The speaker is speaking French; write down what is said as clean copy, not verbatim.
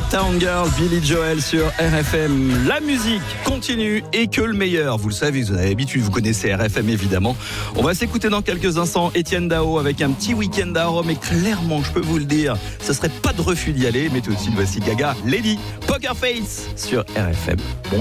Uptown Girl, Billy Joel sur RFM. La musique continue et que le meilleur. Vous le savez, vous avez l'habitude, vous connaissez RFM évidemment. On va s'écouter dans quelques instants Étienne Dao avec un petit week-end à Rome. Et clairement, je peux vous le dire, ce serait pas de refus d'y aller. Mais tout de suite, voici Gaga, Lady, Poker Face sur RFM. Bon